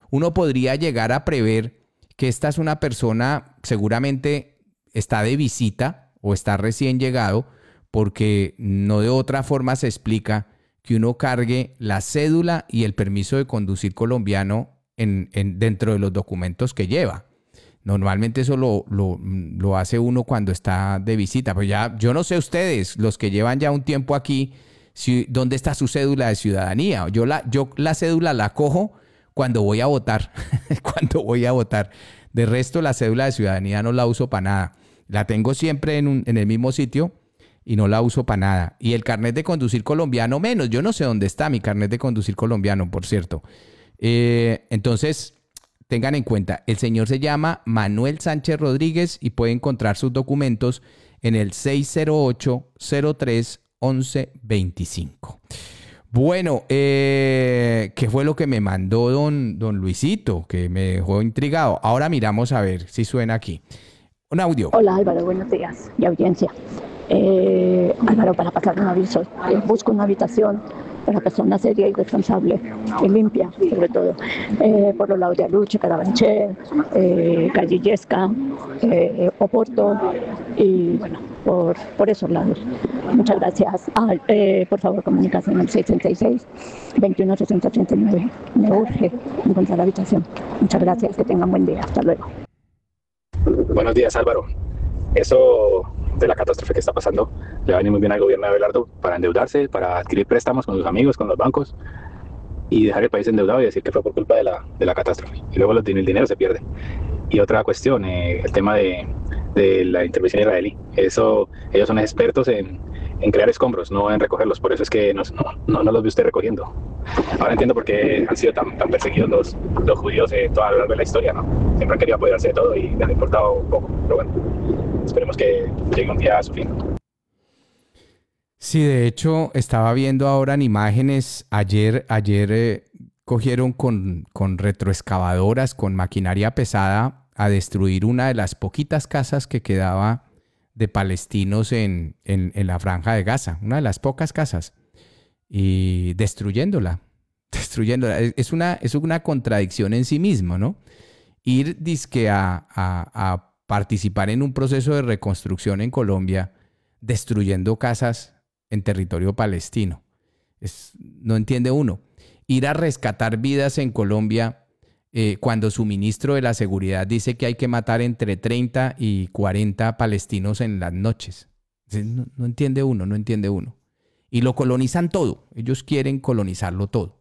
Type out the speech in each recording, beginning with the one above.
uno podría llegar a prever que esta es una persona, seguramente está de visita o está recién llegado, porque no de otra forma se explica que uno cargue la cédula y el permiso de conducir colombiano dentro de los documentos que lleva. Normalmente eso lo hace uno cuando está de visita. Pues ya, yo no sé ustedes, los que llevan ya un tiempo aquí, dónde está su cédula de ciudadanía. Yo la cédula la cojo cuando voy a votar. Cuando voy a votar. De resto, la cédula de ciudadanía no la uso para nada. La tengo siempre en el mismo sitio y no la uso para nada. Y el carnet de conducir colombiano menos. Yo no sé dónde está mi carnet de conducir colombiano, por cierto. Entonces, tengan en cuenta, el señor se llama Manuel Sánchez Rodríguez y puede encontrar sus documentos en el 608-03-1125. Bueno, ¿qué fue lo que me mandó don Luisito? Que me dejó intrigado. Ahora miramos a ver si suena aquí. Un audio. Hola Álvaro, buenos días y audiencia. Álvaro, para pasar un aviso, busco una habitación para persona seria y responsable y limpia, sobre todo, por los lados de Aluche, Carabanchel, Gallillesca, Oporto y bueno, por esos lados. Muchas gracias. Por favor, comunicación al 636-216039. Me urge encontrar la habitación. Muchas gracias, que tengan buen día. Hasta luego. Buenos días, Álvaro. Eso de la catástrofe que está pasando le va a venir muy bien al gobierno de Abelardo para endeudarse, para adquirir préstamos con sus amigos, con los bancos y dejar el país endeudado y decir que fue por culpa de la catástrofe. Y luego el dinero se pierde. Y otra cuestión, el tema de la intervención israelí. Eso, ellos son expertos en crear escombros, no en recogerlos. Por eso es que no los ve usted recogiendo. Ahora entiendo por qué han sido tan perseguidos los judíos a lo largo de la historia, ¿no? Siempre han querido apoderarse de todo y les ha importado un poco. Pero bueno, esperemos que llegue un día a su fin. Sí, de hecho, estaba viendo ahora en imágenes. Ayer cogieron con retroexcavadoras, con maquinaria pesada, a destruir una de las poquitas casas que quedaba de palestinos en la Franja de Gaza. Una de las pocas casas. Y destruyéndola. Es una contradicción en sí mismo, ¿no? Ir dizque a participar en un proceso de reconstrucción en Colombia, destruyendo casas en territorio palestino. No entiende uno. Ir a rescatar vidas en Colombia cuando su ministro de la Seguridad dice que hay que matar entre 30 y 40 palestinos en las noches. No entiende uno. Y lo colonizan todo. Ellos quieren colonizarlo todo.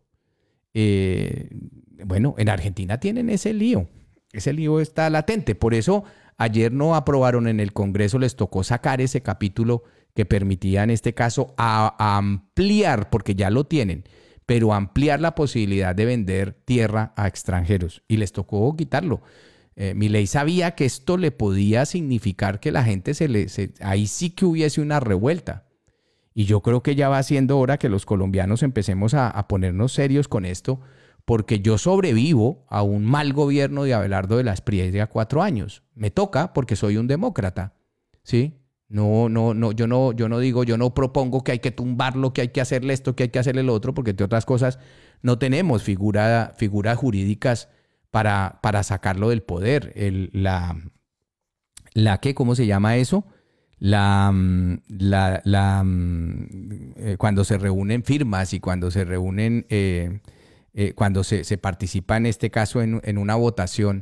Bueno, en Argentina tienen ese lío. Ese lío está latente. Por eso ayer no aprobaron en el Congreso, les tocó sacar ese capítulo que permitía en este caso a ampliar, porque ya lo tienen, pero ampliar la posibilidad de vender tierra a extranjeros. Y les tocó quitarlo. Milei sabía que esto le podía significar que la gente ahí sí que hubiese una revuelta. Y yo creo que ya va siendo hora que los colombianos empecemos a ponernos serios con esto, porque yo sobrevivo a un mal gobierno de Abelardo de las Priego 4 años. Me toca porque soy un demócrata, ¿sí? Yo no digo, yo no propongo que hay que tumbarlo, que hay que hacerle esto, que hay que hacerle lo otro, porque entre otras cosas no tenemos figuras jurídicas para sacarlo del poder. ¿Cómo se llama eso? Cuando se reúnen firmas y cuando se reúnen, cuando se participa en este caso en una votación,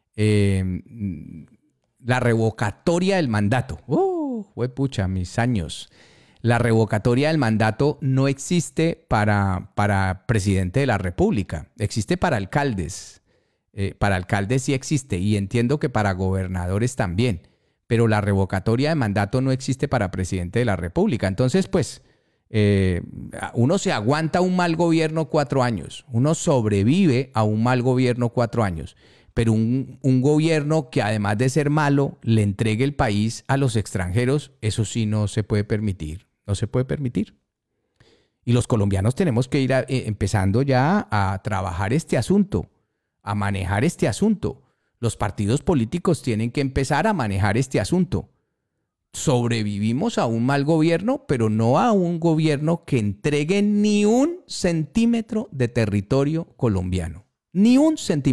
la revocatoria del mandato. Huepucha, mis años. La revocatoria del mandato no existe para presidente de la República, existe para alcaldes. Para alcaldes sí existe y entiendo que para gobernadores también. Pero la revocatoria de mandato no existe para presidente de la República. Entonces, pues, uno se aguanta un mal gobierno 4 años, uno sobrevive a un mal gobierno 4 años, pero un gobierno que además de ser malo, le entregue el país a los extranjeros, eso sí no se puede permitir, no se puede permitir. Y los colombianos tenemos que ir empezando ya a trabajar este asunto, a manejar este asunto. Los partidos políticos tienen que empezar a manejar este asunto. Sobrevivimos a un mal gobierno, pero no a un gobierno que entregue ni un centímetro de territorio colombiano. Ni un centímetro.